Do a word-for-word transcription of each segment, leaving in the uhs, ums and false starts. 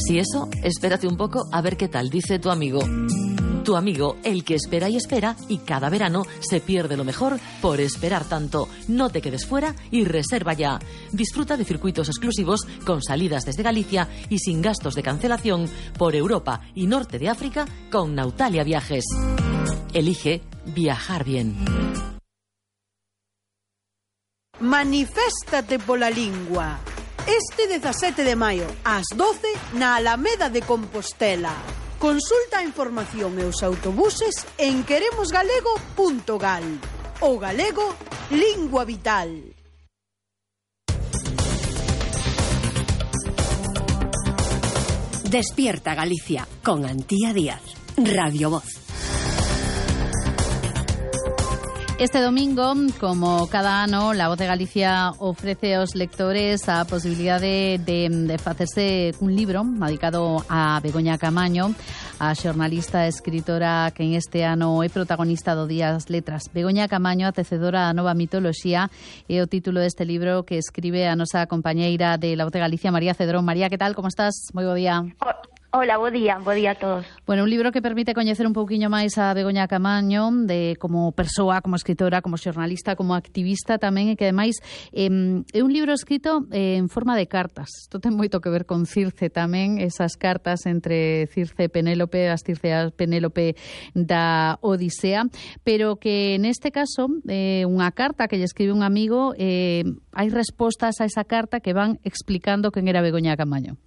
Si eso, espérate un poco a ver qué tal dice tu amigo. Tu amigo, el que espera y espera, y cada verano se pierde lo mejor por esperar tanto. No te quedes fuera y reserva ya. Disfruta de circuitos exclusivos con salidas desde Galicia y sin gastos de cancelación por Europa y norte de África con Nautalia Viajes. Elige viajar bien. Maniféstate pola lingua. Este dezasete de maio, ás doce, na Alameda de Compostela. Consulta a información e os autobuses en queremosgalego punto gal. O galego, lingua vital. Despierta Galicia con Antía Díaz, Radio Voz. Este domingo, como cada ano, La Voz de Galicia ofrece aos lectores a posibilidade de, de facerse un libro dedicado a Begoña Camaño, a xornalista e escritora que en este ano é protagonista do Día das Letras. Begoña Camaño, a tecedora da nova mitoloxía, é o título deste libro que escribe a nosa compañeira de La Voz de Galicia, María Cedrón. María, que tal? Como estás? Moi bo día. Hola, bo día, bo día a todos. Bueno, un libro que permite coñecer un pouquiño máis a Begoña Camaño, de como persoa, como escritora, como xornalista, como activista tamén, e que ademais eh, é un libro escrito eh, en forma de cartas. Isto ten moito que ver con Circe tamén, esas cartas entre Circe e Penélope, as Circe e Penélope da Odisea, pero que neste caso eh, unha carta que lle escribe un amigo, eh, hai respostas a esa carta que van explicando quen era Begoña Camaño.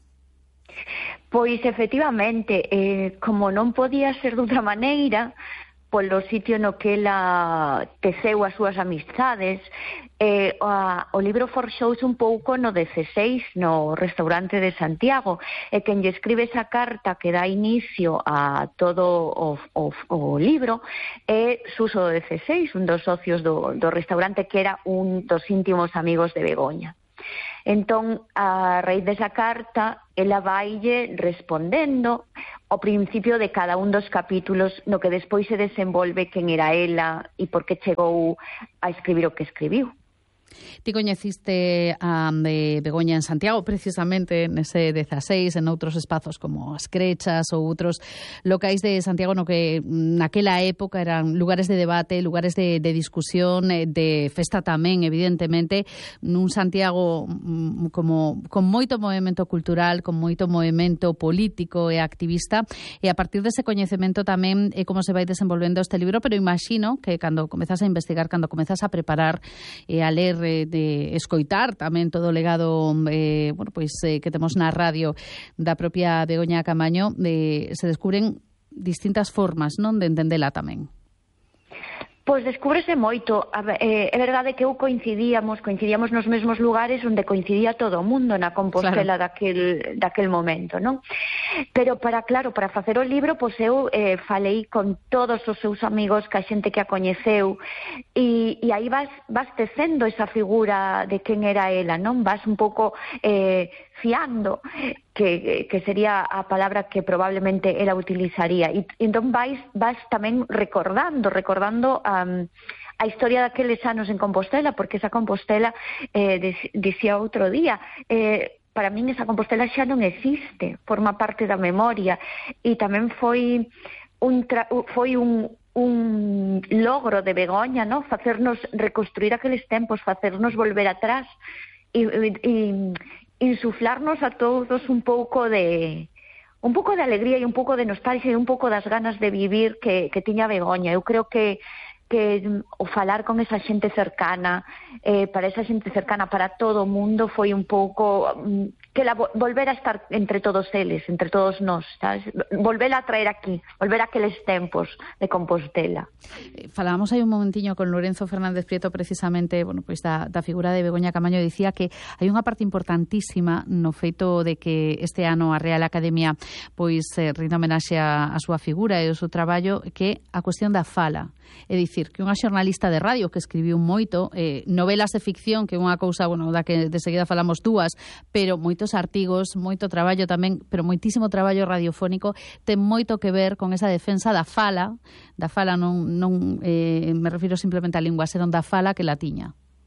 Pois, efectivamente, eh, como non podía ser de outra maneira, polo sitio no que ela teceu as súas amistades, eh, a, o libro forxouse un pouco no dezaseis, no restaurante de Santiago, e quen lle escribe esa carta que dá inicio a todo o, o, o libro é Suso do dezaseis, un dos socios do, do restaurante, que era un dos íntimos amigos de Begoña. Entón, a raíz desa carta, ela vaille respondendo ao principio de cada un dos capítulos no que despois se desenvolve quen era ela e por que chegou a escribir o que escribiu. Ti coñeciste a de Begoña en Santiago, precisamente nese dezaseis, en outros espazos como as Crechas ou outros locais de Santiago, no que naquela época eran lugares de debate, lugares de, de discusión, de festa tamén, evidentemente, nun Santiago como con moito movimento cultural, con moito movimento político e activista, e a partir dese coñecemento tamén é como se vai desenvolvendo este libro, pero imagino que cando comezas a investigar, cando comezas a preparar e a ler, de escoitar tamén todo o legado eh, bueno, pois, eh, que temos na radio da propia Begoña Camaño, eh, se descubren distintas formas, non, de entendela tamén. Pois descúbrese moito. É verdade que eu coincidíamos, coincidíamos nos mesmos lugares onde coincidía todo o mundo na Compostela, claro, daquel, daquel momento, non? Pero para, claro, para facer o libro, pois eu eh, falei con todos os seus amigos, que a xente que a coñeceu, e, e aí vas, vas tecendo esa figura de quen era ela, non? Vas un pouco eh, fiando, que, que sería a palabra que probablemente ela utilizaría. E entón vais, vas tamén recordando, recordando um, a historia daqueles anos en Compostela, porque esa Compostela, eh, dicía outro día, eh, para min esa Compostela xa non existe, forma parte da memoria, e tamén foi un, tra- foi un, un logro de Begoña, ¿no? Facernos reconstruir aqueles tempos, facernos volver atrás, e, e, e insuflarnos a todos un pouco de un pouco de alegría e un pouco de nostalgia e un pouco das ganas de vivir que, que tiña Begoña. Eu creo que que o falar con esa xente cercana, eh, para esa xente cercana, para todo o mundo, foi un pouco um, que la volver a estar entre todos eles, entre todos nós, sabes? Volver a traer aquí, volver a aqueles tempos de Compostela. Falábamos aí un momentiño con Lorenzo Fernández Prieto, precisamente, bueno, pois da, da figura de Begoña Camaño, dicía que hai unha parte importantísima no feito de que este ano a Real Academia pois eh, rinde homenaxe a, a súa figura e o seu traballo, que a cuestión da fala. É dicir, que unha xornalista de radio que escribiu moito, eh, novelas de ficción, que é unha cousa, bueno, da que de seguida falamos dúas, pero moitos artigos, moito traballo tamén, pero moitísimo traballo radiofónico, ten moito que ver con esa defensa da fala, da fala non, non eh, me refiro simplemente á lingua, senón da fala que la tiña.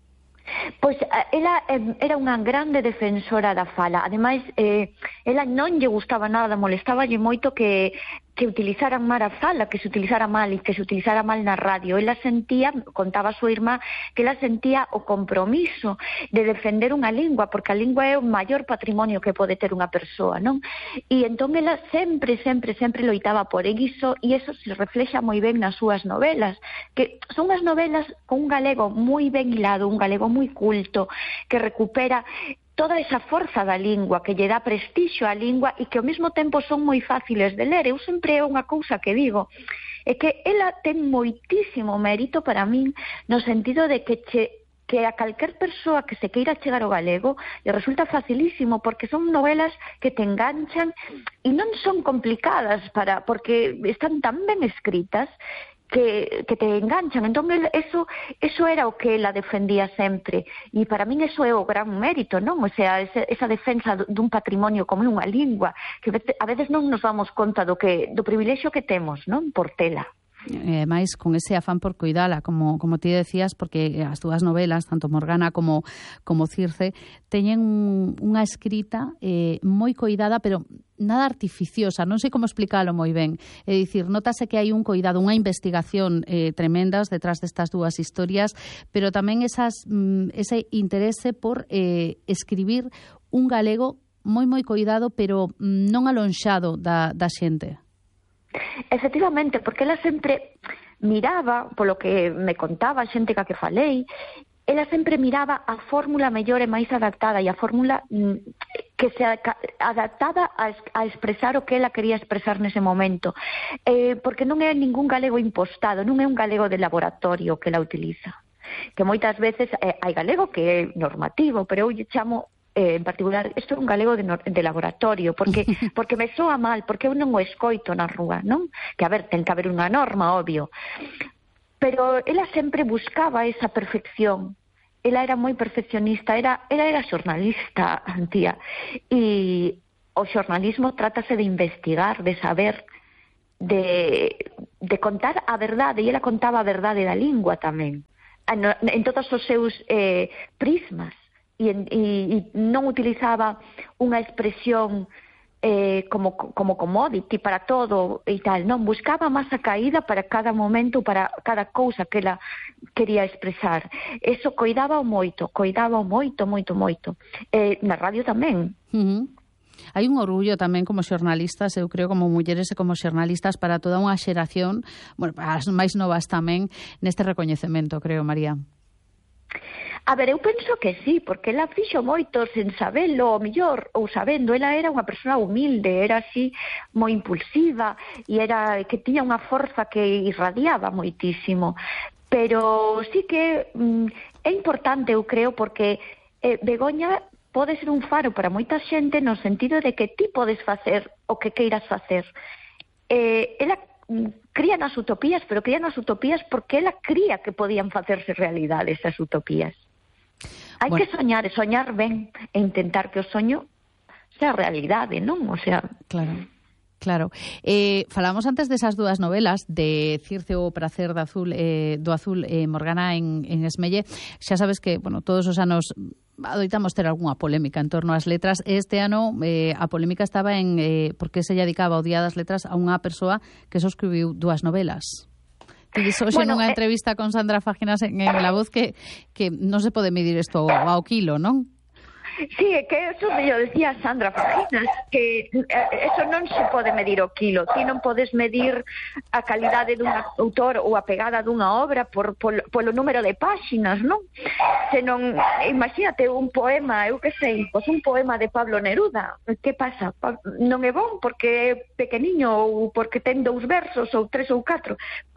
Pois ela era unha grande defensora da fala. Ademais, eh, ela non lle gustaba nada, molestáballe moito que que utilizaran mal a fala, que se utilizara mal e que se utilizara mal na radio. Ela sentía, contaba a súa irmá, que ela sentía o compromiso de defender unha lingua, porque a lingua é o maior patrimonio que pode ter unha persoa, non? E entón ela sempre, sempre, sempre loitaba por iso, e iso se reflexa moi ben nas súas novelas, que son unhas novelas con un galego moi ben hilado, un galego moi culto, que recupera toda esa forza da lingua, que lle dá prestixio á lingua e que ao mesmo tempo son moi fáciles de ler. Eu sempre é unha cousa que digo, é que ela ten moitísimo mérito para min, no sentido de que che que a calquer persoa que se queira chegar ao galego le resulta facilísimo, porque son novelas que te enganchan e non son complicadas, para porque están tan ben escritas que, que te enganchan. Entón, eso, eso era o que ela defendía sempre. E para min eso é o gran mérito, non? O sea, esa, esa defensa dun patrimonio como unha lingua, que a veces non nos damos conta do que do privilexio que temos, non? Por tela. E máis con ese afán por cuidala, como como ti decías, porque as túas novelas, tanto Morgana como como Circe, teñen un, unha escrita eh, moi coidada, pero nada artificiosa, non sei como explicalo moi ben. É dicir, notase que hai un coidado, unha investigación eh, tremendas detrás destas dúas historias, pero tamén esas mm, ese interese por eh, escribir un galego moi moi coidado, pero mm, non alonxado da, da xente. Efectivamente, porque ela sempre miraba, polo que me contaba a xente ca que falei, ela sempre miraba a fórmula mellor e máis adaptada, e a fórmula que se adaptada a, a expresar o que ela quería expresar nese momento, eh, porque non é ningún galego impostado, non é un galego de laboratorio que ela utiliza, que moitas veces eh, hai galego que é normativo, pero eu lle chamo Eh, en particular, isto é un galego de, de laboratorio, porque porque me soa mal, porque eu non o escoito na rúa, non? Que, a ver, ten que haber unha norma, obvio. Pero ela sempre buscaba esa perfección. Ela era moi perfeccionista, era, ela era xornalista, Antía. E o xornalismo trátase de investigar, de saber, de, de contar a verdade, e ela contaba a verdade da lingua tamén, en, en todos os seus eh, prismas. E, e, e non utilizaba unha expresión eh, como, como commodity para todo e tal, non, buscaba máis a caída para cada momento, para cada cousa que ela quería expresar. Eso coidaba o moito, coidaba o moito, moito, moito. Eh, na radio tamén. Uh-huh. Hai un orgullo tamén como xornalistas, eu creo, como mulleres e como xornalistas, para toda unha xeración, bueno, para as máis novas tamén, neste recoñecemento, creo, María. A ver, eu penso que sí, porque ela fixo moito sen sabelo, o mellor, ou sabendo. Ela era unha persoa humilde, era así moi impulsiva, e era que tiña unha forza que irradiaba moitísimo. Pero sí que mm, é importante, eu creo, porque eh, Begoña pode ser un faro para moita xente no sentido de que ti podes facer o que queiras facer. Eh, ela cría nas utopías, pero cría nas utopías porque ela cría que podían facerse realidade esas utopías. Hai bueno. que soñar, e soñar ben, e intentar que o soño sea realidade, non? O sea... Claro. Claro. Eh, falamos antes desas dúas novelas, de Circe o prazer do azul, eh, do azul e eh, Morgana en, en Esmelle. Xa sabes que, bueno, todos os anos adoitamos ter algunha polémica en torno ás letras. Este ano eh, a polémica estaba en eh, porque se lle dedicaba o Día das Letras a unha persoa que só escribiu dúas novelas. Ti dixo hoxe bueno, nunha eh... entrevista con Sandra Faginas en, en La Voz que, que non se pode medir isto ao quilo, non? Sí, é que eso me lo decía Sandra Faginas, que eso non se pode medir o kilo. Ti non podes medir a calidade dun autor ou a pegada dunha obra por, por, polo número de páxinas, non? Senón, imagínate un poema, eu que sei, pois un poema de Pablo Neruda. Que pasa? Non é bon porque é pequeniño ou porque ten dous versos ou tres ou catro.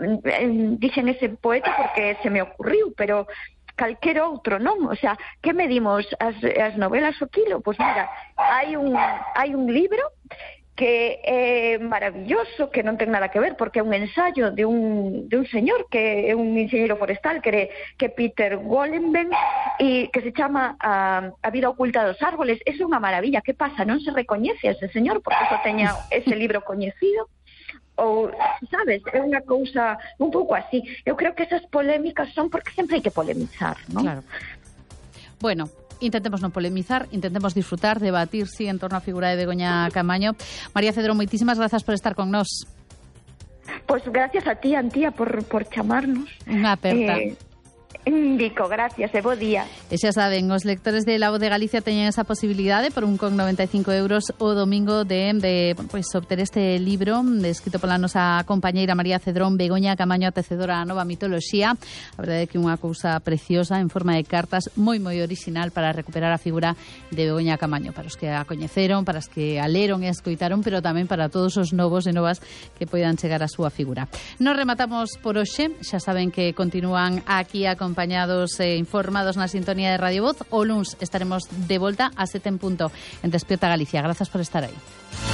Dixen ese poeta porque se me ocurriu, pero... calquer outro, non? O sea, que medimos as, as novelas o kilo? Pois mira, hai un, hai un libro que é maravilloso, que non ten nada que ver, porque é un ensayo de un, de un señor que é un enxeñeiro forestal, que é que Peter Wollenben, e que se chama a, a vida oculta dos árboles. É unha maravilla. Que pasa? Non se recoñece a ese señor porque só teña ese libro coñecido? Ou, sabes, é unha cousa un pouco así. Eu creo que esas polémicas son porque sempre hai que polemizar, non? Claro. Bueno, intentemos non polemizar, intentemos disfrutar, debatir, sí, en torno á figura de Begoña Camaño. María Cedrón, moitísimas grazas por estar con nós. Pois pues gracias a ti, Antía, por, por chamarnos. Unha aperta. Eh, Indico, gracias e bo día. E xa saben, os lectores de La Voz de Galicia teñen esa posibilidade por un con noventa e cinco euros o domingo de, de pues, obter este libro de, escrito pola nosa compañeira María Cedrón, Begoña Camaño, a tecedora da nova mitoloxía. A verdade é que unha cousa preciosa en forma de cartas, moi moi original para recuperar a figura de Begoña Camaño, para os que a coñeceron, para os que a leron e a escoitaron, pero tamén para todos os novos e novas que poidan chegar á súa figura. Nos rematamos por hoxe, xa saben que continúan aquí a acompañados e informados na sintonía de Radio Voz. O luns estaremos de volta a sete en punto en Despierta Galicia. Grazas por estar aí.